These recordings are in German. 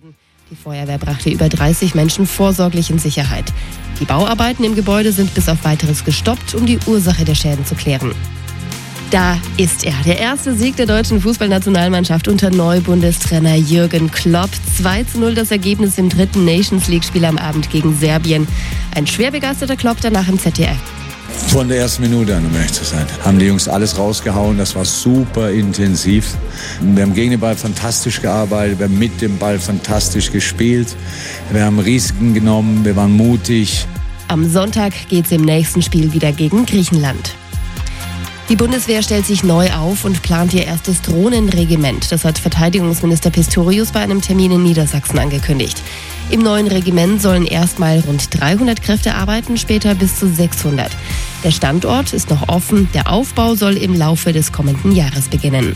worden. Die Feuerwehr brachte über 30 Menschen vorsorglich in Sicherheit. Die Bauarbeiten im Gebäude sind bis auf Weiteres gestoppt, um die Ursache der Schäden zu klären. Da ist er, der erste Sieg der deutschen Fußballnationalmannschaft unter Neubundestrainer Jürgen Klopp. 2:0 das Ergebnis im dritten Nations-League-Spiel am Abend gegen Serbien. Ein schwer begeisterter Klopp danach im ZDF. Von der ersten Minute an, um ehrlich zu sein, haben die Jungs alles rausgehauen. Das war super intensiv. Wir haben gegen den Ball fantastisch gearbeitet, wir haben mit dem Ball fantastisch gespielt. Wir haben Risiken genommen, wir waren mutig. Am Sonntag geht's im nächsten Spiel wieder gegen Griechenland. Die Bundeswehr stellt sich neu auf und plant ihr erstes Drohnenregiment. Das hat Verteidigungsminister Pistorius bei einem Termin in Niedersachsen angekündigt. Im neuen Regiment sollen erstmal rund 300 Kräfte arbeiten, später bis zu 600. Der Standort ist noch offen. Der Aufbau soll im Laufe des kommenden Jahres beginnen.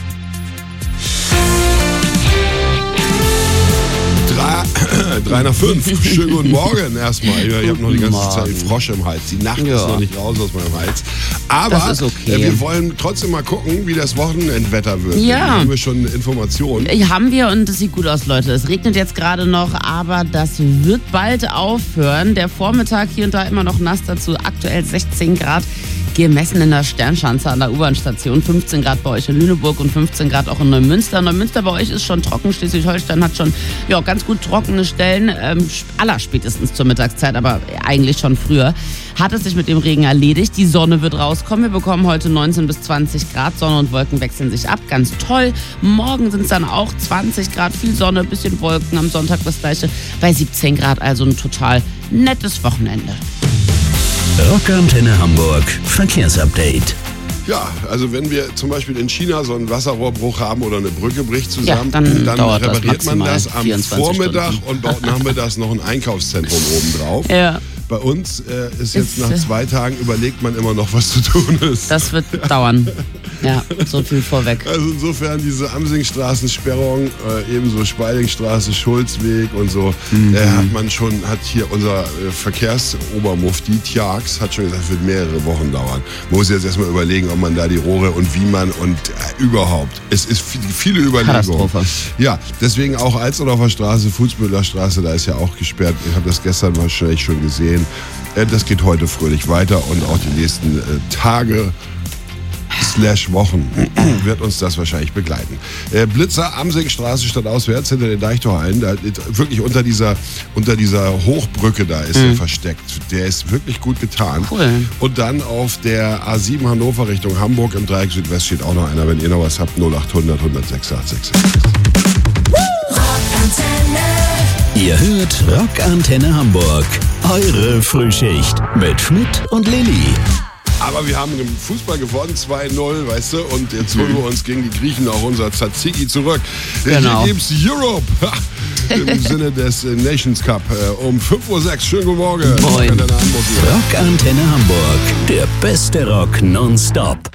3 nach 5. Schönen guten Morgen erstmal. Ich habe noch die ganze Zeit einen Frosch im Hals. Die Nacht ist noch nicht raus aus meinem Hals. Aber das ist okay. Wir wollen trotzdem mal gucken, wie das Wochenendwetter wird. Ja. Da haben wir schon Informationen. Haben wir und es sieht gut aus, Leute. Es regnet jetzt gerade noch, aber das wird bald aufhören. Der Vormittag hier und da immer noch nass, dazu aktuell 16 Grad. Gemessen in der Sternschanze an der U-Bahn-Station. 15 Grad bei euch in Lüneburg und 15 Grad auch in Neumünster. Neumünster bei euch ist schon trocken. Schleswig-Holstein hat schon ganz gut trockene Stellen. Allerspätestens zur Mittagszeit, aber eigentlich schon früher. Hat es sich mit dem Regen erledigt. Die Sonne wird rauskommen. Wir bekommen heute 19 bis 20 Grad. Sonne und Wolken wechseln sich ab. Ganz toll. Morgen sind es dann auch 20 Grad. Viel Sonne, bisschen Wolken. Am Sonntag das gleiche bei 17 Grad. Also ein total nettes Wochenende. Rockantenne Hamburg Verkehrsupdate. Ja, also wenn wir zum Beispiel in China so einen Wasserrohrbruch haben oder eine Brücke bricht zusammen, dann repariert man das am 24 Vormittag Stunden. und baut nachmittags noch ein Einkaufszentrum oben drauf. Ja. Bei uns ist jetzt nach 2 Tagen überlegt man immer noch, was zu tun ist. Das wird dauern. Ja, so viel vorweg. Also insofern diese Amsingstraßensperrung, ebenso Speidingstraße, Schulzweg und so, hat hier unser Verkehrsobermufti Tjax hat schon gesagt, es wird mehrere Wochen dauern. Man muss jetzt erstmal überlegen, ob man da die Rohre und wie man und überhaupt. Es ist viele Überlegungen. Katastrophe. Ja, deswegen auch Alsterdorfer Straße, Fußbühler Straße, da ist ja auch gesperrt. Ich habe das gestern wahrscheinlich schon gesehen. Das geht heute fröhlich weiter und auch die nächsten Tage Wochen wird uns das wahrscheinlich begleiten. Blitzer Amsingstraße stadtauswärts hinter den Deichtorhallen, da wirklich unter dieser Hochbrücke da ist er versteckt. Der ist wirklich gut getan. Cool. Und dann auf der A7 Hannover Richtung Hamburg im Dreieck Südwest steht auch noch einer. Wenn ihr noch was habt, 0800 106 866. Ihr hört Rockantenne Hamburg. Eure Frühschicht mit Schmidt und Lilly. Aber wir haben im Fußball gewonnen, 2-0, weißt du, und jetzt holen wir uns gegen die Griechen auch unser Tzatziki zurück. Genau. Hier gibt's Europe im Sinne des Nations Cup um 5:06 Uhr. Schönen guten Morgen. Moin. Rockantenne Hamburg, der beste Rock nonstop.